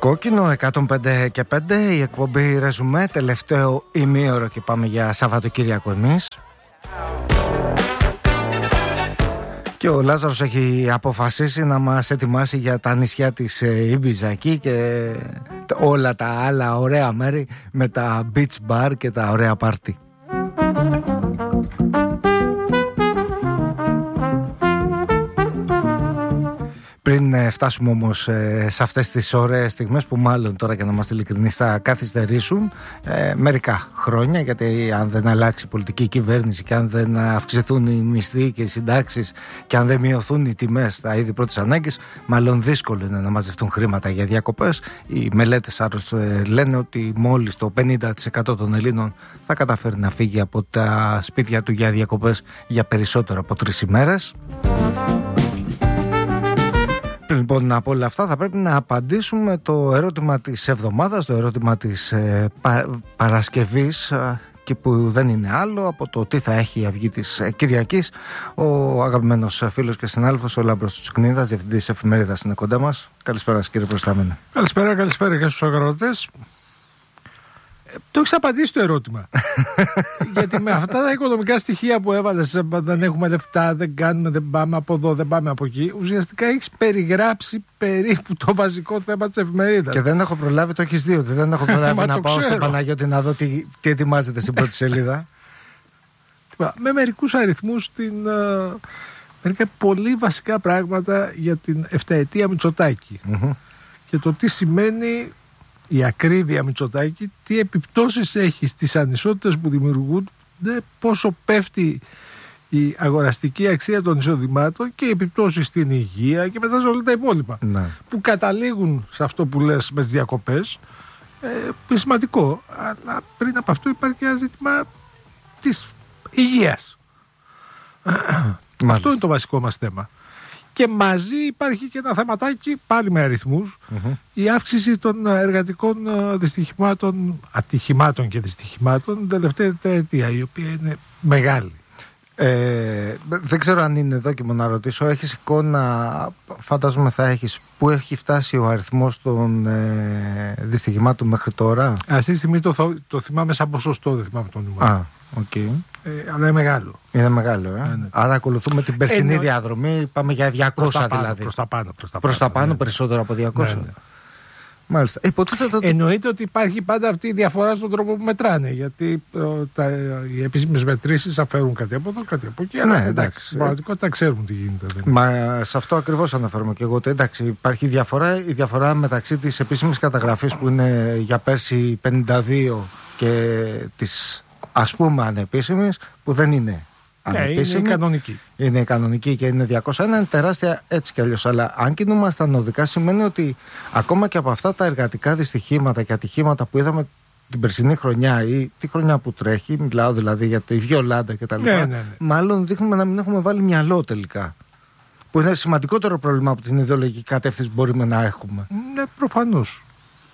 Κόκκινο 105 και 5, η εκπομπή Ρεζουμέ, τελευταίο ημίωρο και πάμε για Σαββατοκύριακο εμείς. Και ο Λάζαρος έχει αποφασίσει να μας ετοιμάσει για τα νησιά της Ήμπιζα εκεί και όλα τα άλλα ωραία μέρη με τα beach bar και τα ωραία πάρτι. Πριν φτάσουμε όμως σε αυτές τις ωραίες στιγμές που μάλλον τώρα, για να είμαστε ειλικρινείς, θα καθυστερήσουν μερικά χρόνια, γιατί αν δεν αλλάξει η πολιτική κυβέρνηση και αν δεν αυξηθούν οι μισθοί και οι συντάξεις και αν δεν μειωθούν οι τιμές στα είδη πρώτης ανάγκης, μάλλον δύσκολο είναι να μαζευτούν χρήματα για διακοπές. Οι μελέτες λένε ότι μόλις το 50% των Ελλήνων θα καταφέρει να φύγει από τα σπίτια του για διακοπές για περισσότερο από 3 ημέρες. Λοιπόν, από όλα αυτά θα πρέπει να απαντήσουμε το ερώτημα της εβδομάδας, το ερώτημα της Παρασκευής, και που δεν είναι άλλο από το τι θα έχει η αυγή της Κυριακής. Ο αγαπημένος φίλος και συνάδελφος, ο Λάμπρος Τσουκνίδας, διευθυντής εφημερίδας, είναι κοντά μας. Καλησπέρα κύριε Προστάμενε. Καλησπέρα και στους αγρότες. Το έχεις απαντήσει το ερώτημα. Γιατί με αυτά τα οικονομικά στοιχεία που έβαλες, δεν έχουμε λεφτά, δεν κάνουμε, δεν πάμε από εδώ, δεν πάμε από εκεί, ουσιαστικά έχεις περιγράψει περίπου το βασικό θέμα της εφημερίδας. Και δεν έχω προλάβει, το έχεις δει, ότι δεν έχω προλάβει να πάω στον Παναγιώτη να δω τι ετοιμάζεται στην πρώτη σελίδα. Με μερικούς αριθμούς, μερικά πολύ βασικά πράγματα για την 7ετία Μητσοτάκη. Και το τι σημαίνει η ακρίβεια Μητσοτάκη, τι επιπτώσεις έχει στις ανισότητες που δημιουργούνται, πόσο πέφτει η αγοραστική αξία των εισοδημάτων και οι επιπτώσεις στην υγεία και μετά σε όλα τα υπόλοιπα. Ναι. Που καταλήγουν σε αυτό που λες με τις διακοπές, που είναι σημαντικό. Αλλά πριν από αυτό υπάρχει και ένα ζήτημα της υγείας. Αυτό είναι το βασικό μας θέμα. Και μαζί υπάρχει και ένα θεματάκι πάλι με αριθμούς, η αύξηση των εργατικών ατυχημάτων και δυστυχημάτων την τελευταία τετραετία, η οποία είναι μεγάλη. Δεν ξέρω αν είναι δόκιμο να ρωτήσω, έχεις εικόνα, φαντάζομαι θα έχεις, που έχει φτάσει ο αριθμός των δυστυχημάτων μέχρι τώρα? Αυτή τη στιγμή το θυμάμαι σαν ποσοστό, δεν θυμάμαι το νούμερο. Okay. Αλλά είναι μεγάλο. Είναι μεγάλο, ναι. Άρα ακολουθούμε την περσινή διαδρομή, πάμε για 200 δηλαδή. Προς τα πάνω, περισσότερο από 200. Ναι. Μάλιστα. Εννοείται ότι υπάρχει πάντα αυτή η διαφορά στον τρόπο που μετράνε. Γιατί οι επίσημες μετρήσεις αφαιρούν κάτι από εδώ, κάτι από εκεί. Αλλά εντάξει, στην πραγματικότητα ξέρουν τι γίνεται. Μα σε αυτό ακριβώς αναφέρομαι και εγώ. Ότι εντάξει, υπάρχει η διαφορά μεταξύ της επίσημης καταγραφής που είναι για πέρσι 52 και της ας πούμε ανεπίσημης που δεν είναι ανεπίσημη. Είναι κανονική. Είναι κανονική και είναι 201, είναι τεράστια έτσι κι αλλιώς. Αλλά αν κινούμασταν οδικά, σημαίνει ότι ακόμα και από αυτά τα εργατικά δυστυχήματα και ατυχήματα που είδαμε την περσινή χρονιά ή τη χρονιά που τρέχει, μιλάω δηλαδή για τη Βιολάντα κτλ. Μάλλον δείχνουμε να μην έχουμε βάλει μυαλό τελικά. Που είναι σημαντικότερο πρόβλημα από την ιδεολογική κατεύθυνση που μπορούμε να έχουμε. Ναι, προφανώς.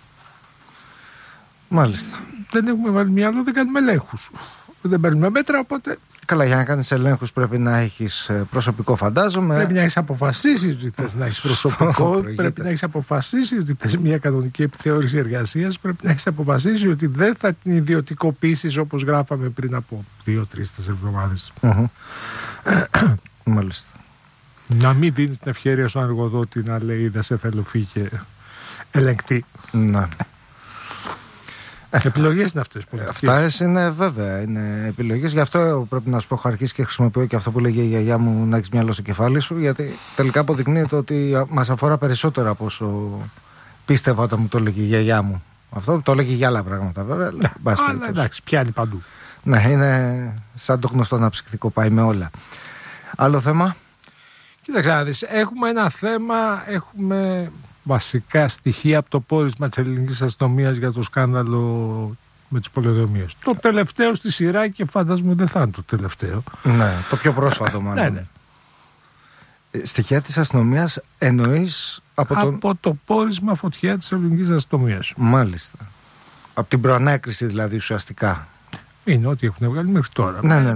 Μάλιστα. Δεν έχουμε βάλει μυαλό, δεν κάνουμε ελέγχους. Δεν παίρνουμε μέτρα, οπότε. Καλά, για να κάνεις ελέγχους πρέπει να έχεις προσωπικό, φαντάζομαι. Πρέπει να έχεις αποφασίσει ότι θες να έχεις προσωπικό. Πρέπει να έχεις αποφασίσει ότι θες μια κανονική επιθεώρηση εργασίας. Πρέπει να έχεις αποφασίσει ότι δεν θα την ιδιωτικοποιήσεις όπως γράφαμε πριν από 2-3-4 εβδομάδες. Μάλιστα. Να μην δίνεις την ευκαιρία στον εργοδότη να λέει δεν σε θέλω, φύγε, ελεγκτή. Ναι. Επιλογές είναι αυτές. Αυτά είναι βέβαια, είναι επιλογές. Γι' αυτό πρέπει να σου πω, έχω αρχίσει και χρησιμοποιώ και αυτό που λέγει η γιαγιά μου, να έχεις μυαλό στο κεφάλι σου, γιατί τελικά αποδεικνύεται ότι μας αφορά περισσότερο από όσο πίστευα όταν μου το έλεγε η γιαγιά μου. Αυτό το έλεγε για άλλα πράγματα βέβαια. Αλλά εντάξει, πιάνει παντού. Ναι, είναι σαν το γνωστό να ψυχτικό, πάει με όλα. Άλλο θέμα. Κοίταξε να δεις, έχουμε ένα θέμα, έχουμε βασικά στοιχεία από το πόρισμα της ελληνικής αστυνομίας για το σκάνδαλο με τις πολεοδομίες. Το τελευταίο στη σειρά και φαντάζομαι δεν θα είναι το τελευταίο. Ναι, το πιο πρόσφατο μάλλον. Ναι. Στοιχεία της αστυνομίας εννοείς από το πόρισμα φωτιά της ελληνικής αστυνομίας. Μάλιστα. Από την προανάκριση δηλαδή ουσιαστικά. Είναι ό,τι έχουν βγάλει μέχρι τώρα. Ναι.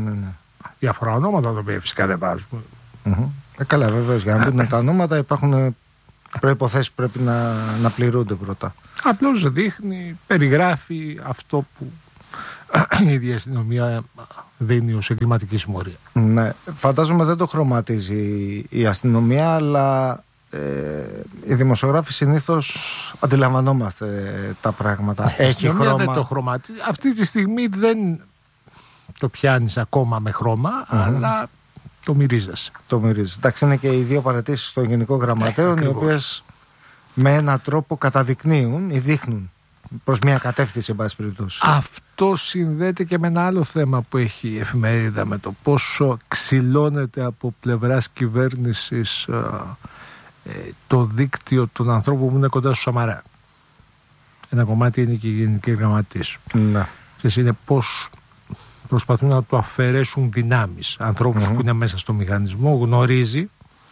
Διάφορα ονόματα τα οποία φυσικά δεν βάζουμε. Καλά, βεβαίως. Για να μπουν τα ονόματα υπάρχουν προϋποθέσεις πρέπει να πληρούνται πρώτα. Απλώς δείχνει, περιγράφει αυτό που η ίδια αστυνομία δίνει ως εγκληματική συμμορία. Ναι, φαντάζομαι δεν το χρωματίζει η αστυνομία, αλλά οι δημοσιογράφοι συνήθως αντιλαμβανόμαστε τα πράγματα. Έχει χρώμα. Δεν το χρωματίζει. Αυτή τη στιγμή δεν το πιάνεις ακόμα με χρώμα, αλλά το μυρίζεσαι. Το μυρίζεσαι. Εντάξει, είναι και οι δύο παρατήσεις των Γενικών Γραμματέων, οι οποίες με έναν τρόπο καταδεικνύουν ή δείχνουν προς μια κατεύθυνση, εν πάση περιπτώσει. Αυτό συνδέεται και με ένα άλλο θέμα που έχει η εφημερίδα, με το πόσο ξυλώνεται από πλευράς κυβέρνησης το δίκτυο των ανθρώπων που είναι κοντά στο Σαμαρά. Ένα κομμάτι είναι και οι Γενικοί Γραμματείς. Ναι. Είναι πώς προσπαθούν να του αφαιρέσουν δυνάμεις. Ανθρώπους που είναι μέσα στο μηχανισμό, γνωρίζει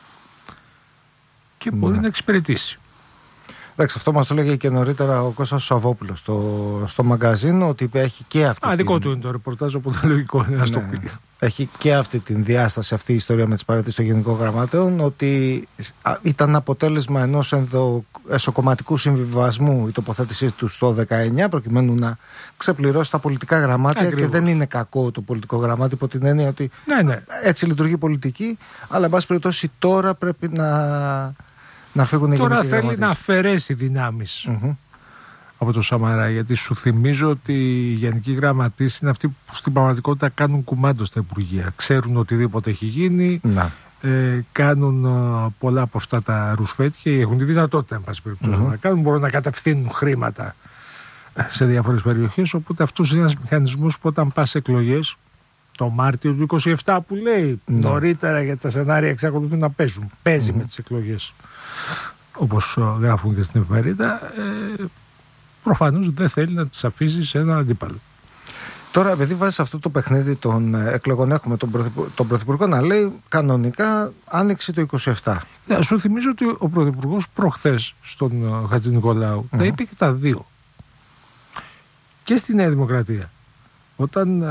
και μπορεί να εξυπηρετήσει. Εντάξει, αυτό μας το έλεγε και νωρίτερα ο Κώστας Σαββόπουλος στο μαγκαζίνο, ότι έχει και αυτή. Δικό του είναι το ρεπορτάζ, οπότε λογικό είναι να το πει. Έχει και αυτή την διάσταση, αυτή η ιστορία με τις παρατήσεις των Γενικών Γραμματέων, ότι ήταν αποτέλεσμα ενός εσωκομματικού συμβιβασμού η τοποθέτησή του στο 19, προκειμένου να ξεπληρώσει τα πολιτικά γραμμάτια. Ακριβώς. Και δεν είναι κακό το πολιτικό γραμμάτι, υπό την έννοια ότι έτσι λειτουργεί η πολιτική, αλλά εν πάση περιπτώσει τώρα πρέπει να φύγουν οι γενικοί γραμματείς. Τώρα θέλει να αφαιρέσει δυνάμεις από το Σαμαρά, γιατί σου θυμίζω ότι οι γενικοί γραμματείς είναι αυτοί που στην πραγματικότητα κάνουν κουμάντο στα Υπουργεία. Ξέρουν οτιδήποτε έχει γίνει, κάνουν πολλά από αυτά τα ρουσφέτια, έχουν τη δυνατότητα, εν πάση περιπτώσει, να κάνουν, μπορούν να κατευθύνουν χρήματα σε διάφορες περιοχές. Οπότε αυτός είναι ένας μηχανισμός που όταν πας εκλογές, το Μάρτιο του 27 που λέει, νωρίτερα για τα σενάρια εξακολουθούν να παίζουν. Παίζει με τις εκλογές, όπως γράφουν και στην εφημερίδα. Προφανώς δεν θέλει να τις αφήσει σε έναν αντίπαλο. Τώρα, επειδή βάζεις αυτό το παιχνίδι των εκλογών, έχουμε τον Πρωθυπουργό να λέει κανονικά άνοιξη το 27. Σου θυμίζω ότι ο Πρωθυπουργός προχθές στον Χατζηνικολάου τα είπε και τα δύο. Και στη Νέα Δημοκρατία. Όταν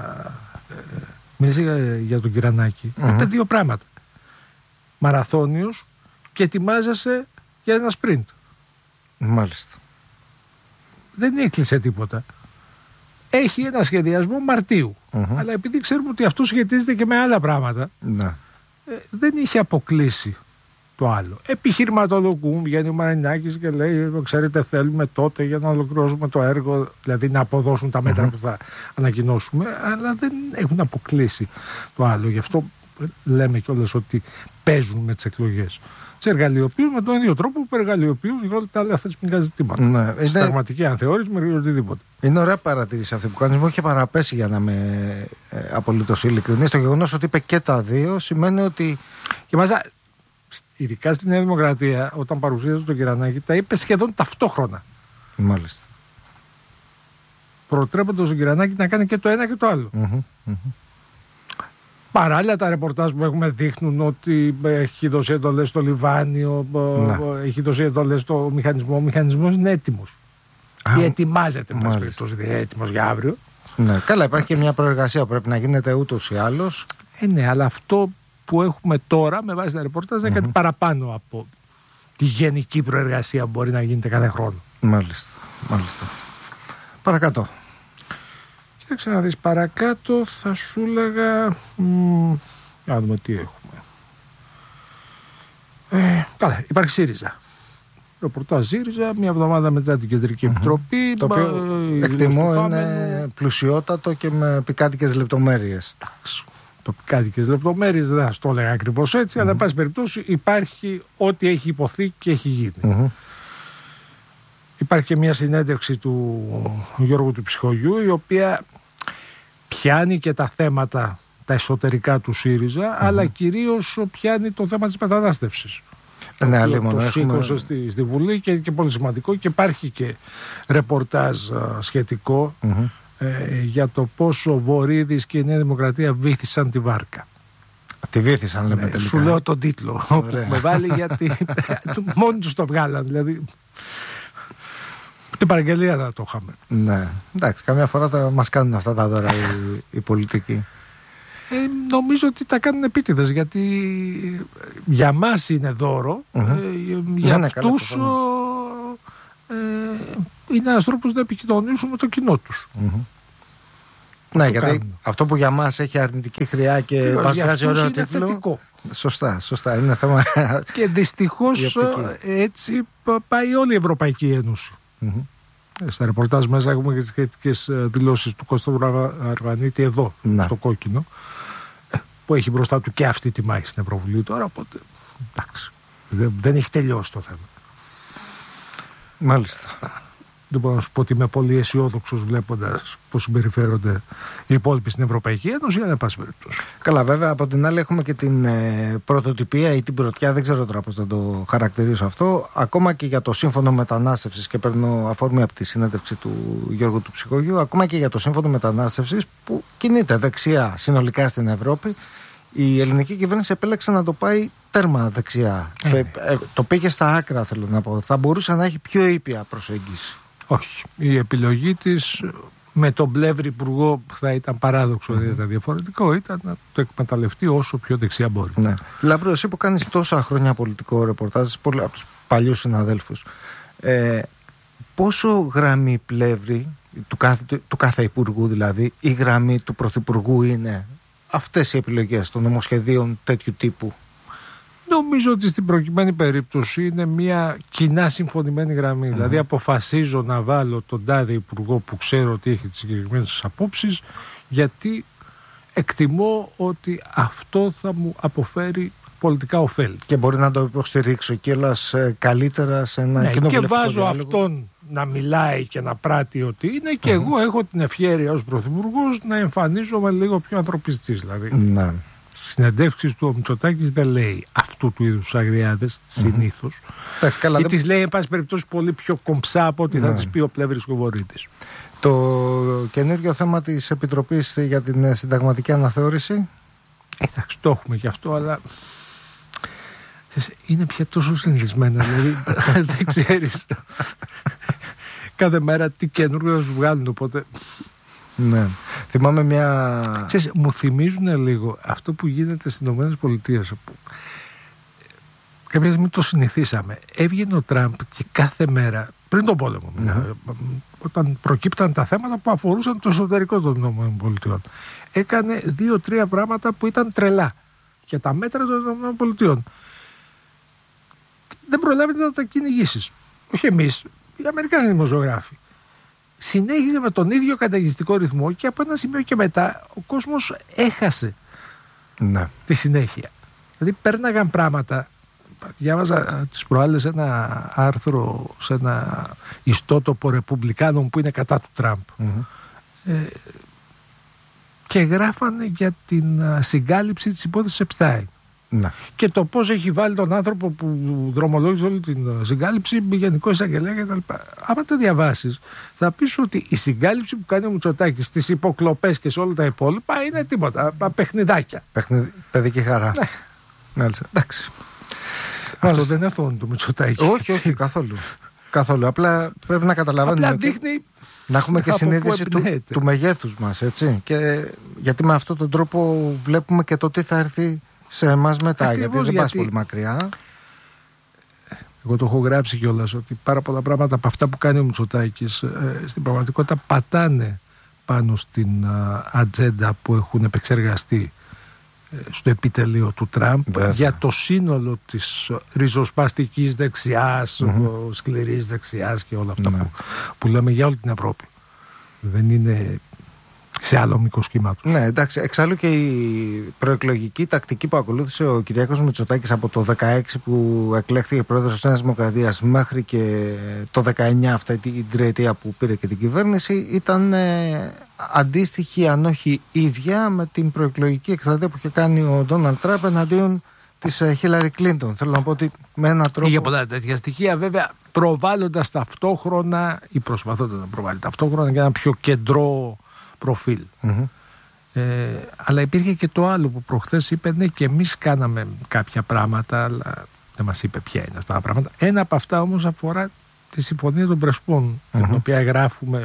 μίλησε για τον Κυρανάκη, είπε δύο πράγματα. Μαραθώνιος και ετοιμάζεσαι για ένα σπριντ. Μάλιστα. Δεν έκλεισε τίποτα. Έχει ένα σχεδιασμό Μαρτίου. Αλλά επειδή ξέρουμε ότι αυτό σχετίζεται και με άλλα πράγματα, δεν είχε αποκλείσει το άλλο. Επιχειρηματολογούν, βγαίνει ο Μαρινάκης και λέει: ξέρετε, θέλουμε τότε για να ολοκληρώσουμε το έργο, δηλαδή να αποδώσουν τα μέτρα που θα ανακοινώσουμε, αλλά δεν έχουν αποκλείσει το άλλο. Γι' αυτό λέμε κιόλας ότι παίζουν με τις εκλογές. Τι εργαλειοποιούν με τον ίδιο τρόπο που εργαλειοποιούν για όλα τα άλλα θεσμικά ζητήματα. Συνταγματική ανθεώρηση με οτιδήποτε. Είναι ωραία παρατήρηση αυτή που κάνεις. Μου είχε παραπέσει, για να είμαι απολύτως ειλικρινής. Το γεγονός ότι είπε και τα δύο σημαίνει ότι. Και μάλιστα, ειδικά στη Νέα Δημοκρατία, όταν παρουσίαζε τον Κυρανάκη, τα είπε σχεδόν ταυτόχρονα. Μάλιστα. Προτρέποντας τον Κυρανάκη να κάνει και το ένα και το άλλο. Παράλληλα, τα ρεπορτάζ που έχουμε δείχνουν ότι έχει δώσει εντολές στο Λιβάνιο, έχει δώσει εντολές στο μηχανισμό. Ο μηχανισμός είναι έτοιμος. Ή ετοιμάζεται, είναι έτοιμος για αύριο. Ναι, καλά, υπάρχει και μια προεργασία που πρέπει να γίνεται ούτως ή άλλως. Ναι, αλλά αυτό που έχουμε τώρα με βάση τα ρεπορτάζ είναι κάτι παραπάνω από τη γενική προεργασία που μπορεί να γίνεται κάθε χρόνο. Μάλιστα. Παρακάτω. Κοίταξε να δεις, παρακάτω θα σου έλεγα. Για να δούμε τι έχουμε. Καλά, υπάρχει ΣΥΡΙΖΑ. Ρεπορτάζ ΣΥΡΙΖΑ, μια εβδομάδα μετά την Κεντρική Επιτροπή. Το οποίο εκτιμώ είναι πλουσιότατο και με πικάτικες λεπτομέρειες. Το πικάτικες λεπτομέρειες δεν θα το έλεγα ακριβώς έτσι, αλλά εν πάση περιπτώσει υπάρχει ό,τι έχει υποθεί και έχει γίνει. Υπάρχει και μια συνέντευξη του Γιώργου του Ψυχογιού, η οποία πιάνει και τα θέματα τα εσωτερικά του ΣΥΡΙΖΑ, αλλά κυρίως πιάνει το θέμα της μετανάστευσης. Το σήκωσε στη Βουλή και πολύ σημαντικό, και υπάρχει και ρεπορτάζ σχετικό για το πόσο ο Βορίδης και η Νέα Δημοκρατία βύθισαν τη βάρκα. Τη βύθισαν, λέμε τελικά. Σου λέω τον τίτλο που με βάλει, γιατί μόνοι τους το βγάλαν, δηλαδή. Την παραγγελία να το είχαμε. Ναι, εντάξει, καμιά φορά μας κάνουν αυτά τα δώρα οι πολιτικοί. Νομίζω ότι τα κάνουν επίτηδες, γιατί για μας είναι δώρο, για αυτούς είναι ένας τρόπος να επικοινωνήσουν με το κοινό τους. Ναι, γιατί αυτό που για μας έχει αρνητική χρειά και μας βγάζει ωραίο τίτλο. Θετικό. Σωστά, είναι θέμα. Και δυστυχώς έτσι πάει όλη η Ευρωπαϊκή Ένωση. Στα ρεπορτάζ μέσα έχουμε και τις σχετικές δηλώσεις του Κώστα Αρβανίτη εδώ, στο κόκκινο, που έχει μπροστά του και αυτή τη μάχη στην Ευρωβουλή τώρα, οπότε εντάξει, δεν έχει τελειώσει το θέμα. Μάλιστα. Δεν μπορώ να σου πω ότι είμαι πολύ αισιόδοξος βλέποντας πώς συμπεριφέρονται οι υπόλοιποι στην Ευρωπαϊκή Ένωση, αλλά εν πάση περιπτώσει. Καλά, βέβαια από την άλλη έχουμε και την πρωτοτυπία ή την πρωτιά, δεν ξέρω τώρα πώς να το χαρακτηρίσω αυτό, ακόμα και για το σύμφωνο μετανάστευσης, και παίρνω αφορμή από τη συνέντευξη του Γιώργου του Ψυχογείου, ακόμα και για το σύμφωνο μετανάστευσης που κινείται δεξιά συνολικά στην Ευρώπη. Η ελληνική κυβέρνηση επέλεξε να το πάει τέρμα δεξιά. Το πήγε στα άκρα, θέλω να πω. Θα μπορούσε να έχει πιο ήπια προσέγγιση. Όχι. Η επιλογή της με τον Πλεύρη υπουργό θα ήταν παράδοξο, δεν ήταν διαφορετικό. Ήταν να το εκμεταλλευτεί όσο πιο δεξιά μπορεί. Ναι. Λάμπρο, εσύ που κάνεις τόσα χρόνια πολιτικό ρεπορτάζ, πολλοί από τους παλιούς συναδέλφους, πόσο γραμμή Πλεύρη, του κάθε υπουργού δηλαδή, η γραμμή του πρωθυπουργού είναι αυτές οι επιλογές των νομοσχεδίων τέτοιου τύπου? Νομίζω ότι στην προκειμένη περίπτωση είναι μια κοινά συμφωνημένη γραμμή. Δηλαδή αποφασίζω να βάλω τον τάδε υπουργό που ξέρω ότι έχει τις συγκεκριμένες απόψεις, γιατί εκτιμώ ότι αυτό θα μου αποφέρει πολιτικά ωφέλη. Και μπορεί να το υποστηρίξω κιόλας καλύτερα σε ένα κοινοβουλευτικό και βάζω διάλογο. Αυτόν να μιλάει και να πράττει ότι είναι, και εγώ έχω την ευχέρεια ως πρωθυπουργός να εμφανίζομαι λίγο πιο ανθρωπιστής. Δηλαδή. Ναι. Συνεντεύξεις του ο Μητσοτάκης δεν λέει αυτού του είδους αγριάδες συνήθως, ή τις λέει εν πάση περιπτώσει πολύ πιο κομψά από ό,τι θα τις πει ο Πλεύρης Κοβορίτης. Το καινούργιο θέμα της Επιτροπής για την συνταγματική αναθεώρηση, εντάξει, το έχουμε και αυτό, αλλά είναι πια τόσο συνηθισμένα, δηλαδή δεν ξέρεις κάθε μέρα τι καινούργιο σου βγάλουν, οπότε... Ναι. Θυμάμαι μια... Ξέρεις, μου θυμίζουν λίγο αυτό που γίνεται στις ΗΠΑ, όπου κάποια στιγμή το συνηθίσαμε. Έβγαινε ο Τραμπ και κάθε μέρα, πριν τον πόλεμο, όταν προκύπταν τα θέματα που αφορούσαν το εσωτερικό των ΗΠΑ, έκανε 2-3 πράγματα που ήταν τρελά για τα μέτρα των ΗΠΑ. Δεν προλάβετε να τα κυνηγήσεις. Όχι εμείς, οι Αμερικάνοι δημοσιογράφοι. Συνέχιζε με τον ίδιο καταιγιστικό ρυθμό και από ένα σημείο και μετά ο κόσμος έχασε τη συνέχεια. Δηλαδή πέρναγαν πράγματα. Διάβαζα τις προάλλες ένα άρθρο σε ένα ιστότοπο Ρεπουμπλικάνων που είναι κατά του Τραμπ, και γράφανε για την συγκάλυψη της υπόθεσης Επστάιν. Και το πώς έχει βάλει τον άνθρωπο που δρομολόγησε όλη την συγκάλυψη γενικό εισαγγελέα κτλ. Άμα τα διαβάσεις, θα πεις ότι η συγκάλυψη που κάνει ο Μητσοτάκης στις υποκλοπές και σε όλα τα υπόλοιπα είναι τίποτα. Παιχνιδάκια. Παιδική χαρά. Ναι. Εντάξει. Αυτό δεν είναι αυτό το Μητσοτάκη. Όχι, καθόλου. Απλά πρέπει να καταλαβαίνουμε. Απλά δείχνει. Να έχουμε και συνείδηση του μεγέθους μας, έτσι. Και γιατί με αυτόν τον τρόπο βλέπουμε και το τι θα έρθει σε εμάς μετά. Ακριβώς, γιατί δεν πας πολύ μακριά. Εγώ το έχω γράψει κιόλας ότι πάρα πολλά πράγματα από αυτά που κάνει ο Μητσοτάκης στην πραγματικότητα πατάνε πάνω στην ατζέντα που έχουν επεξεργαστεί στο επιτελείο του Τραμπ, για το σύνολο της ριζοσπαστικής δεξιάς, σκληρής δεξιάς και όλα αυτά που λέμε για όλη την Ευρώπη. Δεν είναι σε άλλο μήκος κύματος. Ναι, εντάξει. Εξάλλου και η προεκλογική τακτική που ακολούθησε ο Κυριάκος Μητσοτάκης από το 2016 που εκλέχθηκε πρόεδρος της Νέας Δημοκρατίας μέχρι και το 2019, αυτή την τριετία που πήρε και την κυβέρνηση, ήταν αντίστοιχη, αν όχι ίδια, με την προεκλογική εκστρατεία που είχε κάνει ο Ντόναλντ Τραμπ εναντίον της Χίλαρη Κλίντον. Θέλω να πω ότι με έναν τρόπο. Είχε πολλά τέτοια στοιχεία, βέβαια, προβάλλοντας ταυτόχρονα ή προσπαθώντας να προβάλλει ταυτόχρονα και ένα πιο κεντρό προφίλ. Αλλά υπήρχε και το άλλο που προχθές είπε, ναι, και εμείς κάναμε κάποια πράγματα, αλλά δεν μας είπε ποια είναι αυτά τα πράγματα. Ένα από αυτά όμως αφορά τη Συμφωνία των Πρεσπών, την οποία γράφουμε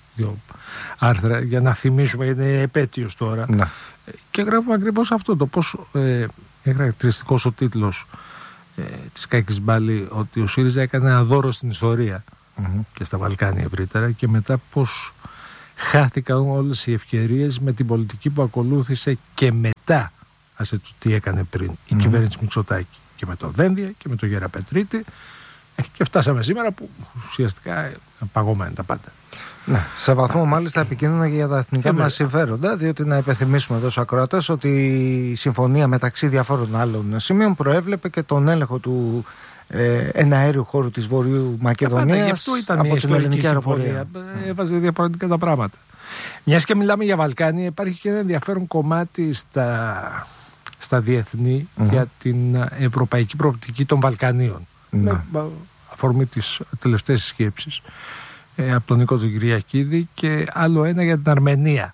2 άρθρα για να θυμίσουμε, γιατί είναι επέτειος τώρα. Ναι. Και γράφουμε ακριβώς αυτό, το πώς είναι χαρακτηριστικός ο τίτλος της Κάκης Μπάλη, ότι ο ΣΥΡΙΖΑ έκανε ένα δώρο στην ιστορία και στα Βαλκάνια ευρύτερα, και μετά πώς χάθηκαν όλες οι ευκαιρίες με την πολιτική που ακολούθησε και μετά, άσε το τι έκανε πριν η κυβέρνηση Μητσοτάκη, και με το Δένδια και με το Γεραπετρίτη, και φτάσαμε σήμερα που ουσιαστικά παγωμένα τα πάντα. Ναι, σε βαθμό μάλιστα επικίνδυνα και για τα εθνικά μας συμφέροντα, διότι να υπενθυμίσουμε εδώ στους ακροατές ότι η συμφωνία μεταξύ διαφόρων άλλων σημείων προέβλεπε και τον έλεγχο του εναέριου χώρου της Βορείου Μακεδονίας. Γι' αυτό ήταν από η την ελληνική αεροπορία. Έβαζε διαφορετικά τα πράγματα. Μιας και μιλάμε για Βαλκάνια, υπάρχει και ένα ενδιαφέρον κομμάτι στα διεθνή για την ευρωπαϊκή προοπτική των Βαλκανίων. Με αφορμή τις τελευταίες σκέψεις από τον Νίκο τον Κυριακίδη, και άλλο ένα για την Αρμενία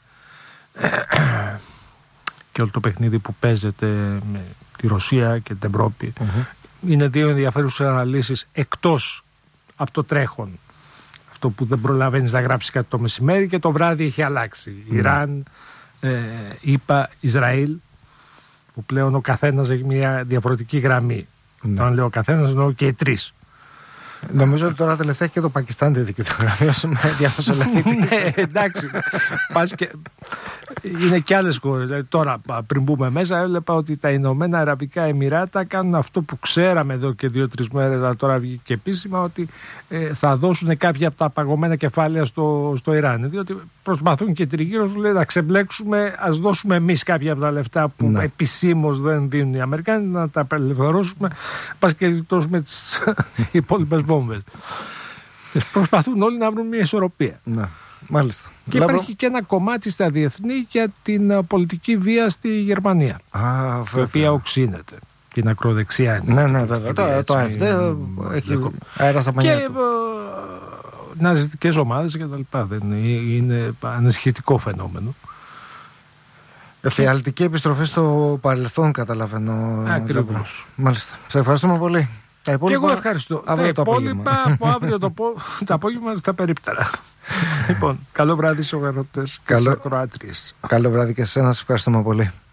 και όλο το παιχνίδι που παίζεται με τη Ρωσία και την Ευρώπη. Είναι δύο ενδιαφέρουσες αναλύσεις εκτός από το τρέχον, αυτό που δεν προλαβαίνεις να γράψεις κάτι το μεσημέρι και το βράδυ έχει αλλάξει. Ιράν, ΗΠΑ, Ισραήλ, που πλέον ο καθένας έχει μια διαφορετική γραμμή. Όταν λέω ο καθένας εννοώ και οι τρεις. Νομίζω ότι τώρα τελευταία και το Πακιστάν δεν δικαιωτογραφεί με διαμεσολαβητής. Ναι, εντάξει. Πας και... Είναι και άλλες χώρες. Δηλαδή, τώρα, πριν μπούμε μέσα, έβλεπα ότι τα Ηνωμένα Αραβικά Εμιράτα κάνουν αυτό που ξέραμε εδώ και 2-3 μέρες, αλλά τώρα βγήκε και επίσημα, ότι θα δώσουν κάποια από τα παγωμένα κεφάλαια στο Ιράν. Διότι προσπαθούν και τριγύρω σου, λέει, να ξεμπλέξουμε, ας δώσουμε εμείς κάποια από τα λεφτά που επισήμως δεν δίνουν οι Αμερικάνοι, να τα απελευθερώσουμε, πας και γλιτώσουμε τις υπόλοιπες βόμβες. Προσπαθούν όλοι να βρουν μια ισορροπία. Ναι, μάλιστα. Και υπάρχει και ένα κομμάτι στα διεθνή για την πολιτική βία στη Γερμανία, η οποία οξύνεται. Την ακροδεξιά είναι. Ναι, βέβαια. Το ΑΕΦΔ έχει αέρα στα μανιά του. Και ναζιστικές ομάδες και τα λοιπά. Είναι ανησυχητικό φαινόμενο. Εφιαλτική επιστροφή στο παρελθόν, καταλαβαίνω. Ακριβώς. Μάλιστα. Σε ευχαριστούμε πολύ. Και εγώ ευχαριστώ. Τα υπόλοιπα από αύριο το απόγευμα στα περίπτερα. Λοιπόν, καλό βράδυ στους αγρότες και στις ακροάτριες. Καλό βράδυ και σε εσένα, σας ευχαριστούμε πολύ.